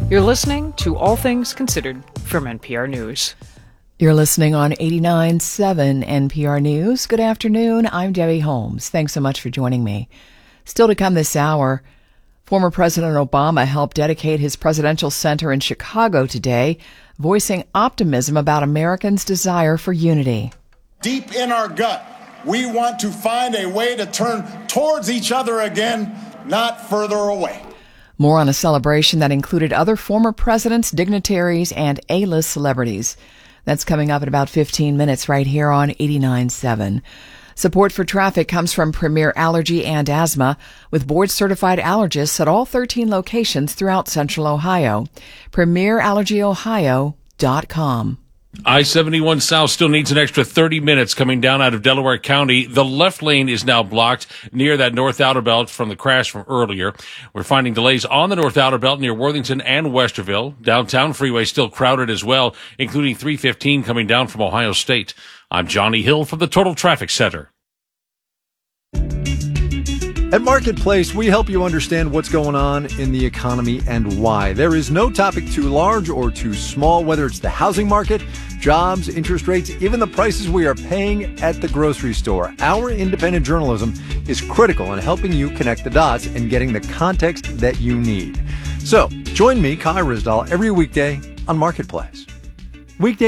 You're listening to All Things Considered from NPR News. You're listening on 89.7 NPR News. Good afternoon. I'm Debbie Holmes. Thanks so much for joining me. Still to come this hour, former President Obama helped dedicate his presidential center in Chicago today, voicing optimism about Americans' desire for unity. Deep in our gut, we want to find a way to turn towards each other again, not further away. More on a celebration that included other former presidents, dignitaries, and A-list celebrities. That's coming up in about 15 minutes right here on 89.7. Support for traffic comes from Premier Allergy and Asthma, with board-certified allergists at all 13 locations throughout Central Ohio. PremierAllergyOhio.com. I-71 South still needs an extra 30 minutes coming down out of Delaware County. The left lane is now blocked near that North Outer Belt from the crash from earlier. We're finding delays on the North Outer Belt near Worthington and Westerville. Downtown freeway still crowded as well, including 315 coming down from Ohio State. I'm Johnny Hill from the Total Traffic Center. At Marketplace, we help you understand what's going on in the economy and why. There is no topic too large or too small, whether it's the housing market, jobs, interest rates, even the prices we are paying at the grocery store. Our independent journalism is critical in helping you connect the dots and getting the context that you need. So, join me, Kai Ryssdal, every weekday on Marketplace. Weekday